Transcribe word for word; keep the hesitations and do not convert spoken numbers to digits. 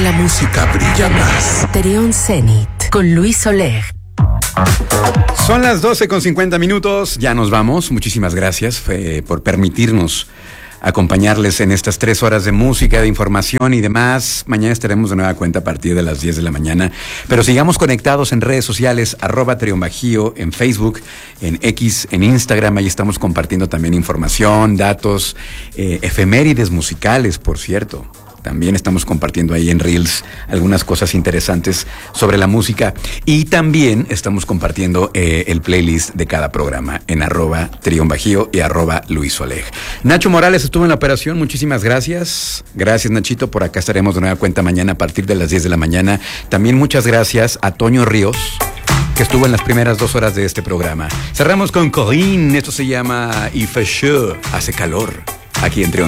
la música brilla más. Trión Zenit con Luis Oleg. Son las doce con cincuenta minutos, ya nos vamos. Muchísimas gracias eh, por permitirnos acompañarles en estas tres horas de música, de información y demás. Mañana estaremos de nueva cuenta a partir de las diez de la mañana. Pero sigamos conectados en redes sociales, arroba Trión Bajío, en Facebook, en X, en Instagram. Ahí estamos compartiendo también información, datos, eh, efemérides musicales, por cierto. También estamos compartiendo ahí en Reels algunas cosas interesantes sobre la música. Y también estamos compartiendo eh, el playlist de cada programa en arroba Trión Bajío y arroba Luis Oleg. Nacho Morales estuvo en la operación. Muchísimas gracias. Gracias, Nachito. Por acá estaremos de nueva cuenta mañana a partir de las diez de la mañana. También muchas gracias a Toño Ríos, que estuvo en las primeras dos horas de este programa. Cerramos con Corinne. Esto se llama If a Show. Hace calor aquí en Trión.